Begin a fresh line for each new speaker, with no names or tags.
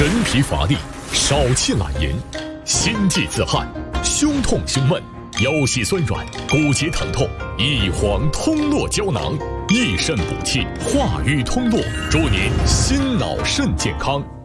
神疲乏力、少气懒言、心悸自汗、胸痛胸闷、腰膝酸软、骨节疼痛，一黄通络胶囊，益肾补气，化瘀通络，祝您心脑肾健康。